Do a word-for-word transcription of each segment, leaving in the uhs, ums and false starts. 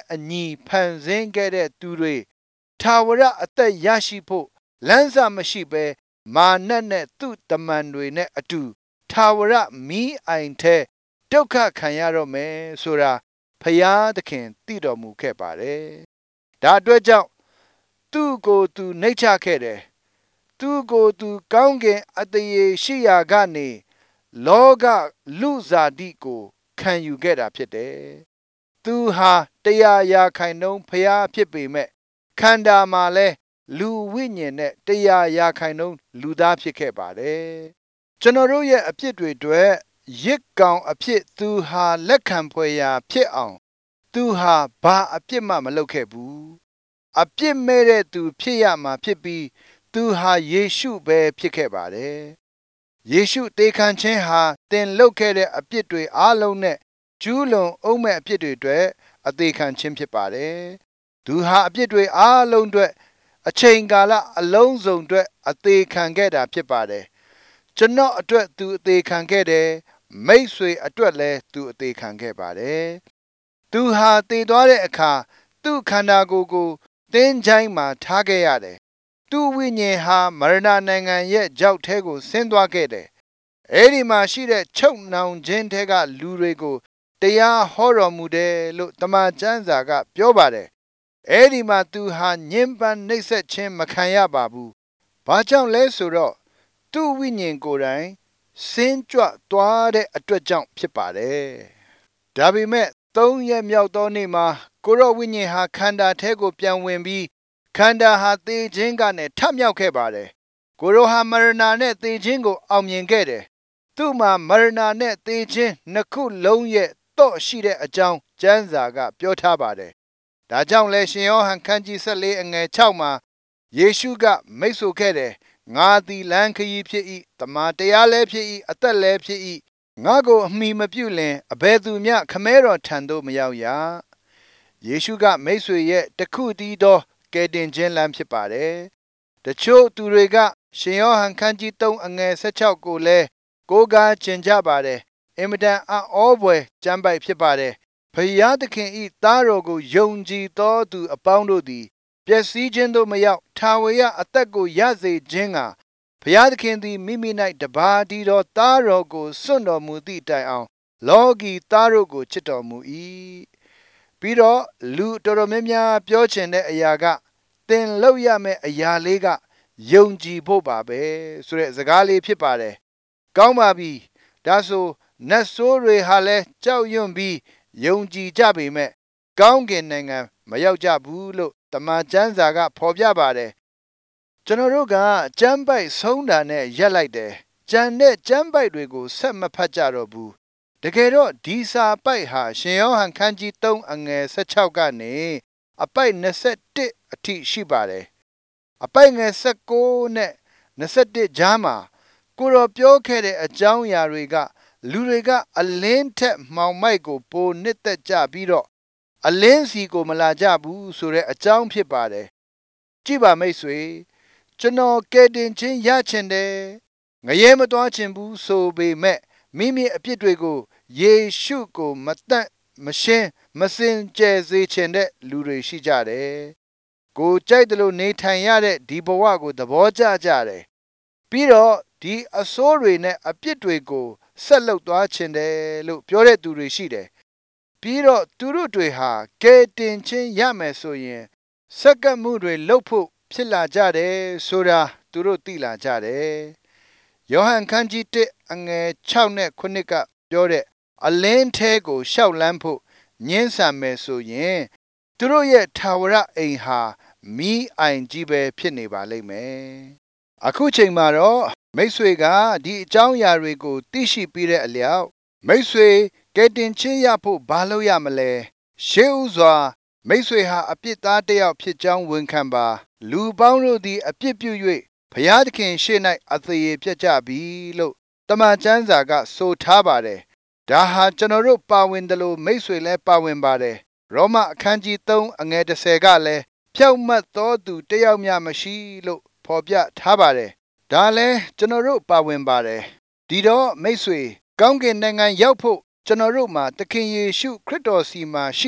အညီဖန်ဆင်းခဲ့တဲ့သူတွေထာဝရအသက်ရရှိဖို့လမ်းစာမရှိဘဲမာနနဲ့သူ့တမန်တွေနဲ့အတူထာဝရမီးအိုင်ထဲဒုက္ခခံရတော့မယ်ဆိုတာဖယားသခင်သိတော်မူခဲ့ပါတယ်။ဒါအတွက်ကြောင့်သူ့ကိုယ်သူနှိမ့်ချခဲ့တယ်။သူ့ကိုယ်သူကောင်းကင်အတရေရှိရာကနေလောကလူစားတိကိုခံယူခဲ့တာဖြစ်တယ်။သူဟာတရားရာခိုင်နှုန်းဖျားဖြစ်ပေမဲ့ခန္ဓာမှာလဲလူဝိညာဉ်နဲ့တရားရာခိုင်နှုန်းလူသားဖြစ်ခဲ့ပါတယ်။ကျွန်တော်တို့ရဲ့အဖြစ်တွေအတွက်ရစ်ကောင်အဖြစ်သူဟာလက်ခံဖွယ်ရာဖြစ်အောင်သူဟာဘာအပြစ်မှမလုပ်ခဲ့ဘူး။အပြစ်မဲ့တဲ့သူဖြစ်ရမှာဖြစ်ပြီးသူဟာယေရှုပဲဖြစ်ခဲ့ပါတယ်။ယေရှုသေခံခြင်းဟာသင်လုပ်ခဲ့တဲ့အပြစ်တွေအားလုံးနဲ့ကျူးလွန်အောင်မဲ့အပြစ်တွေအတွက်အသေးခံခြင်းဖြစ်ပါတယ်။သူဟာအပြစ်တွေအားလုံးအတွက်အချိန်ကာလအလုံးစုံအတွက်အသေးခံခဲ့တာဖြစ်ပါတယ်။ကျွန်တော်အတွက်သူအသေးခံခဲ့တယ်။မိတ်ဆွေအတွက်လည်းသူအသေးခံခဲ့ပါတယ်။သူဟာတည်သွားတဲ့အခါသူ့ခန္ဓာကိုယ်ကိုသင်္ချိုင်းမှာထားခဲ့ရတယ်။သူ့ဝိညာဉ်ဟာမရဏနိုင်ငံရဲ့ကြောက်ထဲကိုဆင်းသွားခဲ့တယ်။အဲဒီမှာရှိတဲ့ချုပ်နှောင်ခြင်းထဲကလူတွေကိုတရားဟောတော်မူတယ်လို့တမန်ကျမ်းစာကပြောပါတယ်။အဲဒီမှာသူဟာညှဉ်းပန်းနှိပ်စက်ခြင်းမခံရပါဘူး။ဘာကြောင့်လဲဆိုတော့သူ့ဝိညာဉ်ကိုယ်တိုင်ဆင်းကြွသွားတဲ့အတွက်ကြောင့်ဖြစ်ပါတယ်။ဒါပေမဲ့သုံးရက်မြောက်သောနေ့မှာကိုရောဝိညာဉ်ဟာခန္ဓာထဲကိုပြန်ဝင်ပြီးခန္ဓာဟာသေခြင်းကနေထမြောက်ခဲ့ပါတယ်။ကိုရောဟာမရဏနဲ့သေခြင်းကိုအောင်မြင်ခဲ့တယ်။သူ့မှာမရဏနဲ့သေခြင်းနှစ်ခုလုံးရဲ့တော့ရှိတဲ့အကြောင်းကျမ်းစာကပြောထားပါတယ်။ဒါကြောင့်လဲရှင်ယောဟန်ခန်းကြီး၁၄အငယ်၆မှာယေရှုကမိတ်ဆိုခဲ့တယ်။ငါသည်လမ်းခရီးဖြစ်၏တမန်တရားလည်းဖြစ်၏အသက်လည်းဖြစ်၏ငါကိုအမိမပြုလင်အဘယ်သူမျှခမဲတော်ထံသို့မရောက်ရ။ယေရှုကမိတ်ဆွေရဲ့တခုတည်းသောကယ်တင်ခြင်းလမ်းဖြစ်ပါတယ်။တချို့သူတွေကရှင်ယောဟန်ခန်းကြီး၃အငယ်၁၆ကိုလည်းကိုးကားကျင်ကြပါတယ်။အင်မတန်အံ့ဩဖွယ်ကျမ်းပိုက်ဖြစ်ပါတယ်။ဘုရားသခင်၏သားတော်ကိုယုံကြည်သောသူအပေါင်းတို့သည်ပျက်စီးခြင်းသို့မရောက်ထာဝရအသက်ကိုရစေခြင်းကဘုရားသခင်သည်မိမိ၌တပါးတည်းသောသားတော်ကိုစွန့်တော်မူသည့်တိုင်အောင်လောကီသားတို့ကိုချစ်တော်မူ၏ပြီးတော့လူတော်တော်များများပြောချင်တဲ့အရာကသင်လုပ်ရမယ့်အရာလေးကယုံကြည်ဖို့ပါပဲဆိုတဲ့စကားလေးဖြစ်ပါတယ်ကောင်းပါပြီဒါဆိုနတ်ဆိုးတွေဟာလည်းကြောက်ရွံ့ပြီးယုံကြည်ကြပေမဲ့ကောင်းကင်နိုင်ငံမရောက်ကြဘူးလို့တမန်ကျမ်းစာကဖော်ပြပါတယ်ကျွန်တော်တို့ကကျမ်းပိုက်ဆုံးတာနဲ့ရက်လိုက်တယ်ကျန်တဲ့ကျမ်းပိုက်တွေကိုဆက်မဖတ်ကြတော့ဘူးတကယ်တော့ဒီစာပိုက်ဟာရှင်ယောဟန်ခန်းကြီး၃အငယ်၁၆ကနေအပိုက်၂၁အထိရှိပါတယ်အပိုက်ငယ်၁၉နဲ့၂၁ကြားမှာကိုရောပြောခဲ့တဲ့အကြောင်းအရာတွေကလူတွေကအလင်းထက်မှောင်မိုက်ကိုပိုနှစ်သက်ကြပြီးတော့အလင်းစီကိုမလာကြဘူးဆိုတဲ့အကြောင်းဖြစ်ပါတယ်ကြည့်ပါမိတ်ဆွေကျွန်တော်ကယ်တင်ခြင်းရချင်တယ်ငရဲမသွားချင်ဘူးဆိုပေမဲ့မိမိအပြစ်တွေကိုယေရှုကိုမတတ်မရှင်းမစင်ကြယ်စေချင်တဲ့လူတွေရှိကြတယ်ကိုကြိုက်တယ်လို့နေထိုင်ရတဲ့ဒီဘဝကိုသဘောကျကြတယ်ပြီးတော့ဒီအဆိုးတွေနဲ့အပြစ်တွေကိုဆက်လုပ်သွားချင်တယ်လို့ပြောတဲ့သူတွေရှိတယ်ပြီးတော့သူတို့တွေဟာကယ်တင်ခြင်းရမယ်ဆိုရင်စက္ကန့်မှုတွေလုပ်ဖို့ဖြစ်လာကြတယ်ဆိုတာသူတို့သိလာကြတယ်ယောဟန်ခန်းကြီး၁အငယ်၆နဲ့၉ကပြောတဲ့အလင်းထဲကိုရှောက်လန်းဖို့ညှင်းဆန်မယ်ဆိုရင်သူတို့ရဲ့ထာဝရအိမ်ဟာမီးအိုင်ကြီးပဲဖြစ်နေပါလိမ့်မယ်အခုချိန်မှာတော့မိတ်ဆွေကဒီအကြောင်းအရာတွေကိုသိရှိပြီးတဲ့အလျောက်မိတ်ဆွေကယ်တင်ခြင်းရဖို့ဘာလုပ်ရမလဲရှေးဥစွာမိတ်ဆွေဟာအပြစ်သားတစ်ယောက်ဖြစ်ကြောင်းဝန်ခံပါလူပေါင်းတို့သည်အပြစ်ပြု၍ဘုရားသခင်ရှေ့၌အသရေပြတ်ကြပြီလို့တမန်ကျမ်းစာကဆိုထားပါတယ်ဒါဟာကျွန်တော်တို့ပါဝင်တယ်လို့မိတ်ဆွေလည်းပါဝင်ပါတယ်ရောမအခန်းကြီး၃အငယ်၁၀ကလည်းဖြောက်မှတ်သောသူတစ်ယောက်မျှမရှိလို့ဖော်ပြထားပါတယ်ဒါလည်းကျွန်တော်တို့ပါဝင်ပါတယ်ဒီတော့မိတ်ဆွေကောင်းကင်နိုင်ငံရောက်ဖို့ကျွန်တော်တို့မှာသခင်ယေရှုခရစ်တော်စီမှာရှိတဲ့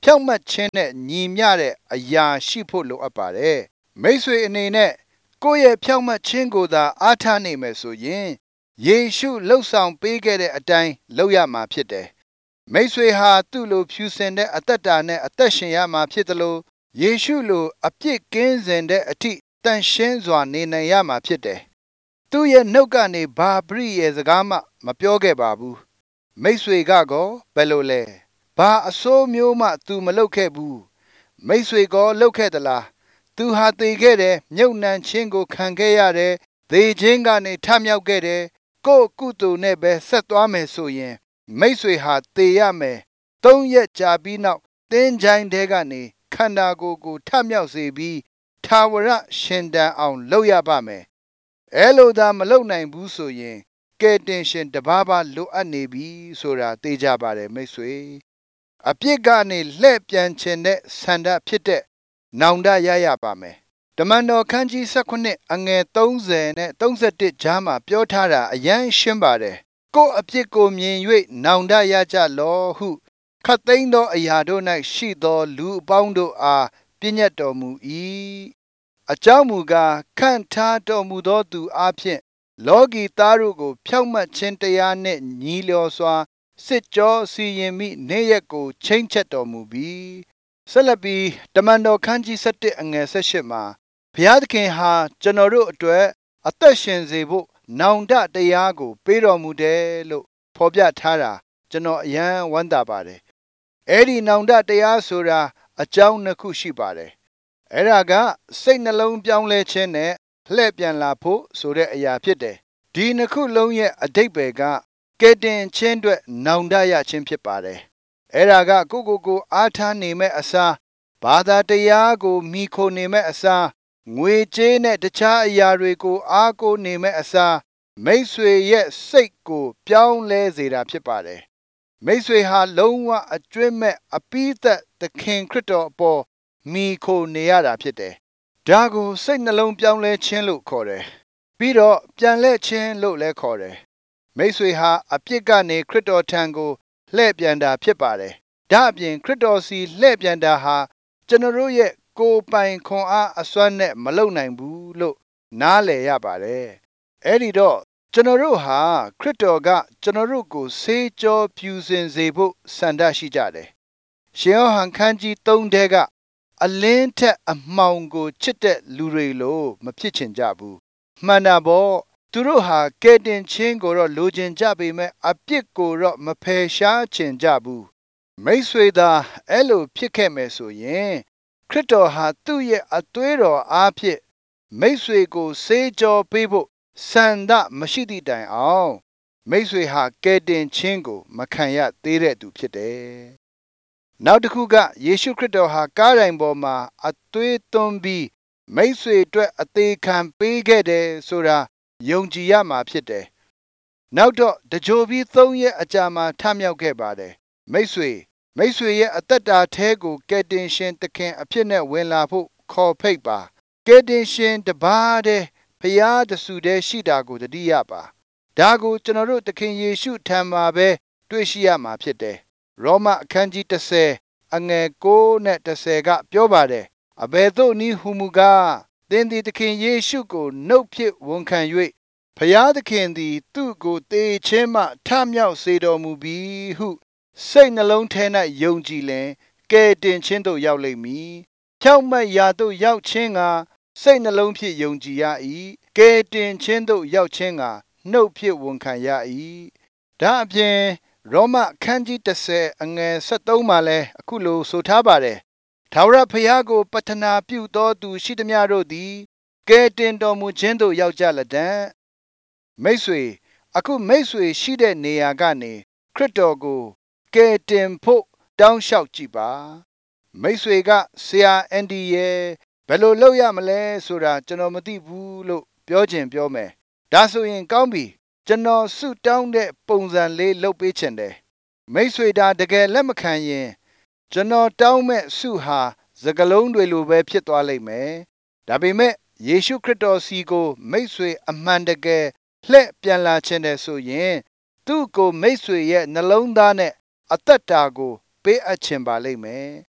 ဖြောင့်မတ်ခြင်းနဲ့ညီမျှတဲ့အရာရှိဖို့လိုအပ်ပါတယ်မိတ်ဆွေအနေနဲ့ကိုယ့်ရဲ့ဖြောင့်မတ်ခြင်းကိုသာအားထားနေမယ်ဆိုရင်ယေရှုလှုပ်ဆောင်ပေးခဲ့တဲ့အတိုင်းလုပ်ရမှာဖြစ်တယ်မိတ်ဆွေဟာသူ့လိုဖြူစင်တဲ့အသက်တာနဲ့အသက်ရှင်ရမှာဖြစ်တယ်လို့ယေရှုလိုအပြစ်ကင်းစင်တဲ့အထိတန်ရှင်းစွာနေနိုင်ရမှာဖြစ်တယ်သူ့ရဲ့နှုတ်ကနေဘာပရိယေစကားမှမပြောခဲ့ပါဘူးမိတ်ဆွေကကောဘယ်လိုလဲဘာအဆိုးမျိုးမှသူမလုပ်ခဲ့ဘူးမိတ်ဆွေကောလုပ်ခဲ့သလားသူဟာသေခဲ့တယ်မြုပ်နှံခြင်းကိုခံခဲ့ရတယ်သေခြင်းကနေထမြောက်ခဲ့တယ်ကိုယ့်ကုသိုလ်နဲ့ပဲဆက်သွားမယ်ဆိုရင်မိတ်ဆွေဟာသေရမယ်သုံးရက်ကြာပြီးနောက်တင်းချိုင်းတဲကနေခန္ဓာကိုယ်ကိုထမြောက်စေပြီးထာဝရရှင်တန်အောင်လုပ်ရပါမယ်အဲလိုသာမလုပ်နိုင်ဘူးဆိုရင်ကယ်တင်ရှင်တပါးပါလိုအပ်နေပြီဆိုတာသိကြပါတယ်မိတ်ဆွေအပြစ်ကနေလှည့်ပြန်ခြင်းတဲ့ဆန္ဒဖြစ်တဲ့နောင်တရရပါမယ်တမန်တော်ခန်းကြီး၁၉အငယ်၃၀နဲ့၃၁ကြားမှာပြောထားတာအယမ်းရှင်းပါတယ်ကိုယ့်အပြစ်ကိုမြင်၍နောင်တရကြလောဟုခတ်သိမ်းသောအရာတို့၌ရှိသောလူအပေါင်းတို့အားပြညတ်တော်မူ၏အကြောင်းမူကားခန့်ထားတော်မူသောသူအားဖြင့်လောကီသားတို့ကိုဖြောင့်မတ်ခြင်းတရားနှင့်ညီလျော်စွာစစ်ကြောစီရင်မိနေ့ရက်ကိုချိန်ချက်တော်မူပြီးဆက်လက်ပြီးတမန်တော်ခန်းကြီး၁၁အငယ်၁၈မှာဘုရားသခင်ဟာကျွန်တော်တို့အတွက်အသက်ရှင်စေဖို့နောင်တတရားကိုပေးတော်မူတယ်လို့ဖော်ပြထားတာကျွန်တော်အယံဝမ်းသာပါတယ်အဲ့ဒီနောင်တတရားဆိုတာအကြောင်းနှစ်ခုရှိပါတယ်အဲ့ဒါကစိတ်နှလုံးပြောင်းလဲခြင်းနဲ့လှည့်ပြန်လာဖို့ဆိုတဲ့အရာဖြစ်တယ်ဒီနှစ်ခုလုံးရဲ့အဓိပ္ပာယ်ကကယ်တင်ခြင်းအတွက်နောင်တရခြင်းဖြစ်ပါတယ်အဲ့ဒါကကိုကိုကိုအားထားနေမဲ့အစားဘာသာတရားကိုမိခိုနေမဲ့အစားငွေကြေးနဲ့တခြားအရာတွေကိုအားကိုးနေမဲ့အစားမိတ်ဆွေရဲ့စိတ်ကိုပြောင်းလဲစေတာဖြစ်ပါတယ်မိတ်ဆွေဟာလုံးဝအကျွင့်မဲ့အပိသက်သခင်ခရစ်တော်အပေါ်မိခိုနေရတာဖြစ်တယ်ဒါကိုစိတ်နှလုံးပြောင်းလဲခြင်းလို့ခေါ်တယ်ပြီးတော့ပြန်လဲခြင်းလို့လည်းခေါ်တယ်မိတ်ဆွေဟာအပြစ်ကနေခရစ်တော်ထံကိုလှည့်ပြန်တာဖြစ်ပါတယ်ဒါအပြင်ခရစ်တော်စီလှည့်ပြန်တာဟာကျွန်တော်တို့ရဲ့ကိုယ်ပိုင်ခွန်အားအစွမ်းနဲ့မလုံနိုင်ဘူးလို့နားလည်ရပါတယ်အဲ့ဒီတော့ကျွန်တော်တို့ဟာခရစ်တော်ကကျွန်တော်တို့ကိုဆေးကြောဖြူစင်စေဖို့ဆန္ဒရှိကြတယ်ရှင်ယောဟန်ခန်းကြီး၃ထဲကအလင်းထက်အမှောင်ကိုချစ်တဲ့လူတွေလို့မဖြစ်ချင်ကြဘူးမှန်တာပေါ့သူတို့ဟာကယ်တင်ခြင်းကိုတော့လိုချင်ကြပေမဲ့အပြစ်ကိုတော့မဖယ်ရှားချင်ကြဘူးမိတ်ဆွေသာအဲ့လိုဖြစ်ခဲ့မယ်ဆိုရင်ခရစ်တော်ဟာသူ့ရဲ့အသွေးတော်အားဖြင့်မိတ်ဆွေကိုဆေးကြောပေးဖို့ဆန္ဒမရှိသည့်တိုင်အောင်မိတ်ဆွေဟာကယ်တင်ခြင်းကိုမခံရသေးတဲ့သူဖြစ်တယ်နောက်တစ်ခုကယေရှုခရစ်တော်ဟာကားတိုင်ပေါ်မှာအသွေးသွန်းပြီးမိတ်ဆွေအတွက်အသေးခံပေးခဲ့တယ်ဆိုတာယုံကြည်ရမှာဖြစ်တယ်နောက်တော့တကြိုပြီးသုံးရက်အကြာမှာထမြောက်ခဲ့ပါတယ်မိတ်ဆွေမိတ်ဆွေရဲ့အသက်တာထဲကိုကယ်တင်ရှင်သခင်အဖြစ်နဲ့ဝင်လာဖို့ခေါ်ဖိတ်ပါကယ်တင်ရှင်တပါးတည်းဖျားတဆူတည်းရှိတာကိုတတိယပါဒါကိုကျွန်တော်တို့သခင်ယေရှုထံမှာပဲတွေ့ရှိရမှာဖြစ်တယ်ရောမအခန်းကြီး၁၀အငယ်၉နဲ့၁၀ကပြောပါတယ်အဘယ်သို့နည်းဟူမူကားသင်သည်သခင်ယေရှုကိုနှုတ်ဖြင့်ဝန်ခံ၍ဖျားသခင်သည်သူ့ကိုသေခြင်းမှထမြောက်စေတော်မူပြီဟုစိတ်နှလုံးထဲ၌ယုံကြည်လင်ကယ်တင်ခြင်းသို့ရောက်လိမ့်မည်ဖြောင့်မတ်ရာသို့ရောက်ခြင်းကစိတ်နှလုံးဖြင့်ယုံကြည်ရ၏ကယ်တင်ခြင်းသို့ရောက်ခြင်းကနှုတ်ဖြင့်ဝန်ခံရ၏ဒါအပြင်ရောမအခန်းကြီး၁၀အငယ်၁၃မှာလည်းအခုလိုဆိုထားပါတယ်ထာဝရဘုရားကိုပတ္ထနာပြုသောသူရှိသမျှတို့သည်ကယ်တင်တော်မူခြင်းသို့ရောက်ကြလတံ့မိတ်ဆွေအခုမိတ်ဆွေရှိတဲ့နေရာကနေခရစ်တော်ကိုကယ်တင်ဖို့တောင်းလျှောက်ကြည့်ပါမိတ်ဆွေကဆရာအန်ဒီရဲ့ဘယ်လိုလုပ်ရမလဲဆိုတာကျွန်တော်မသိဘူးလို့ပြောချင်ပြောမယ်ဒါဆိုရင်ကောင်းပြီကျွန်တော်ဆုတောင်းတဲ့ပုံစံလေးလုပ်ပေးချင်တယ်မိတ်ဆွေဒါတကယ်လက်မခံရင်ကျွန်တော်တောင်းမဲ့ဆုဟာစကလုံးတွေလိုပဲဖြစ်သွားလိမ့်မယ်ဒါပေမဲ့ယေရှုခရစ်တော်စီကိုမိတ်ဆွေအမှန်တကယ်လှည့်ပြန်လာခြင်းတဲ့ဆိုရင်သူ့ကိုမိတ်ဆွေရဲ့နှလုံးသားနဲ့အသက်တာကိုပေးအပ်ခြင်းပါလိမ့်မယ်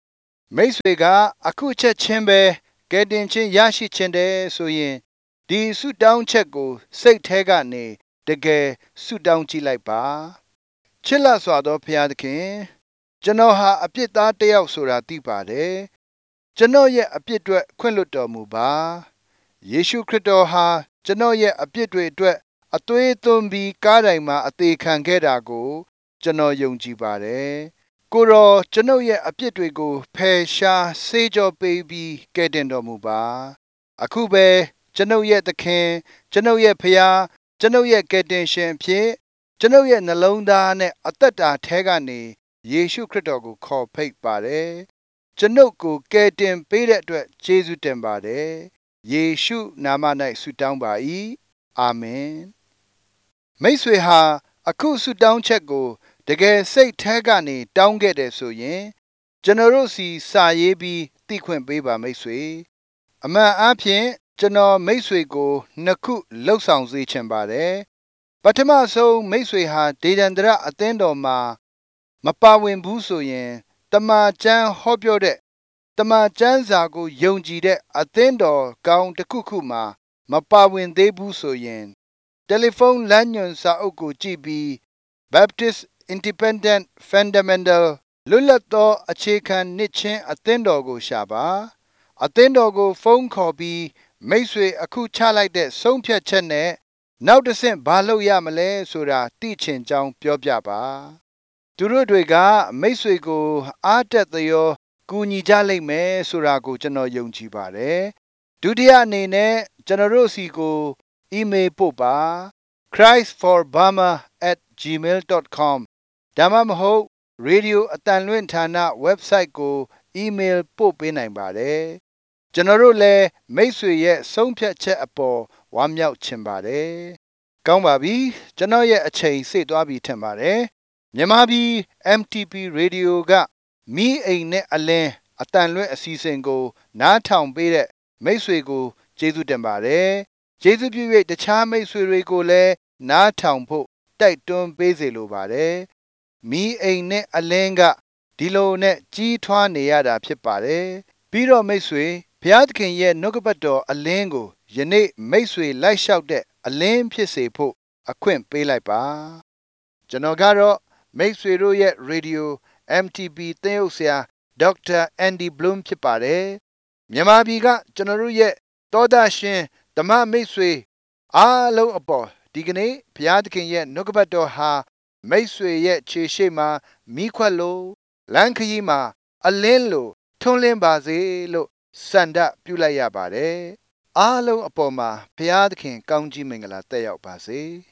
မိတ်ဆွေကအခုချက်ချင်းပဲကယ်တင်ခြင်းရရှိခြင်းတဲ့ဆိုရင်ဒီဆုတောင်းချက်ကိုစိတ်ထဲကနေတကယ်ဆုတောင်းကြည့်လိုက်ပါချစ်လက်စွာသောဘုရားသခင်ကျွန်တော်ဟာအပြစ်သားတစ်ယောက်ဆိုတာသိပါတယ်ကျွန်တော်ရဲ့အပြစ်အတွက်ခွင့်လွှတ်တော်မူပါယေရှုခရစ်တော်ဟာကျွန်တော်ရဲ့အပြစ်တွေအတွက်အသွေးသွန်းပြီးကားတိုင်မှာအသေးခံခဲ့တာကိုကျွန်တော်ယုံကြည်ပါတယ်ကိုရောကျွန်ုပ်ရဲ့အပြစ်တွေကိုဖယ်ရှားဆေးကြောပေးပြီးကယ်တင်တော်မူပါအခုပဲကျွန်ုပ်ရဲ့သခင်ကျွန်ုပ်ရဲ့ဖခင်ကျွန်ုပ်ရဲ့ကယ်တင်ရှင်ဖြစ်ကျွန်ုပ်ရဲ့နှလုံးသားနဲ့အသက်တာထဲကနေယေရှုခရစ်တော်ကိုခေါ်ဖိတ်ပါတယ်ကျွန်ုပ်ကိုကယ်တင်ပေးတဲ့အတွက်ယေရှုတင်ပါတယ်ယေရှုနာမ၌ဆုတောင်းပါ၏အာမင်မိတ်ဆွေဟာအခုဆုတောင်းချက်ကိုတကယ်စိတ်ထဲကနေတောင်းခဲ့တယ်ဆိုရင်ကျွန်တော်တို့စီစာရေးပြီးသိခွင့်ပေးပါမိတ်ဆွေအမှန်အားဖြင့်ကျွန်တော်မိတ်ဆွေကိုနှစ်ခုလှုပ်ဆောင်စေချင်ပါတယ်ပထမဆုံးမိတ်ဆွေဟာဒေဒန္တရအသင်းတော်မှာမပါဝင်ဘူးဆိုရင်တမန်ကျမ်းဟောပြောတဲ့တမန်ကျမ်းစာကိုယုံကြည်တဲ့အသင်းတော်ကောင်းတစ်ခုခုမှာမပါဝင်သေးဘူးဆိုရင်တယ်လီဖုန်းလမ်းညွှန်စာအုပ်ကိုကြည့်ပြီး Baptist Independent Fundamental လွတ်လပ်သောအခြေခံနှစ်ချင်းအသင်းတော်ကိုရှာပါအသင်းတော်ကိုဖုန်းခေါ်ပြီးမိတ်ဆွေအခုချလိုက်တဲ့ဆုံးဖြတ်ချက်နဲ့နောက်တစ်ဆင့်ဘာလုပ်ရမလဲဆိုတာသိချင်ကြောင်းပြောပြပါသူတို့တွေကမိတ်ဆွေကိုအားတက်သရောကူညီကြလိမ့်မယ်ဆိုတာကိုကျွန်တော်ယုံကြည်ပါတယ်ဒုတိယအနေနဲ့ကျွန်တော်တို့စီကိုအီးမေးလ်ပို့ပါ christ for burma at gmail dot com ဒါမှမဟုတ်ရေဒီယိုအတန်လွင့်ဌာန website ကိုအီးမေးလ်ပို့ပေးနိုင်ပါတယ်ကျွန်တော်တို့လည်းမိတ်ဆွေရဲ့ဆုံးဖြတ်ချက်အပေါ်ဝမ်းမြောက်ချင်ပါတယ်ကောင်းပါပြီကျွန်တော်ရဲ့အချိန်စေ့သွားပြီထင်ပါတယ်မြန်မာပြည် M T P Radio ကမီးအိမ်နဲ့အလင်းအတန်လွင့်အစီအစဉ်ကိုနားထောင်ပေးတဲ့မိတ်ဆွေကိုကျေးဇူးတင်ပါတယ်ကျေးဇူးပြု၍တခြားမိတ်ဆွေတွေကိုလည်းနားထောင်ဖို့တိုက်တွန်းပေးစေလိုပါတယ်မီးအိမ်နဲ့အလင်းကဒီလိုနဲ့ကြီးထွားနေရတာဖြစ်ပါတယ်ပြီးတော့မိတ်ဆွေဘုရားသခင်ရဲ့နှုတ်ကပတ်တော်အလင်းကိုယနေ့မိတ်ဆွေလိုက်လျှောက်တဲ့အလင်းဖြစ်စေဖို့အခွင့်ပေးလိုက်ပါကျွန်တော်ကတော့မိတ်ဆွေတို့ရဲ့ရေဒီယို M T P သင်းအုပ်ဆရာဒေါက်တာအန်ဒီဘလူးဖြစ်ပါတယ်မြန်မာပြည်ကကျွန်တော်တို့ရဲ့သောတာရှင်ဓမ္မမိတ်ဆွေအားလုံးအပေါ်ဒီကနေ့ဘုရားသခင်ရဲ့နှုတ်ကပတ်တော်ဟာမိတ်ဆွေရဲ့ခြေရှိမှာမိခွက်လို့လမ်းခရီးမှာအလင်းလို့ထွန်းလင်းပါစေလို့စန္ဒပြုလိုက်ရပါတယ်အားလုံးအပေါ်မှာဘုရားသခင်ကောင်းကြီးမင်္ဂလာတက်ရောက်ပါစေ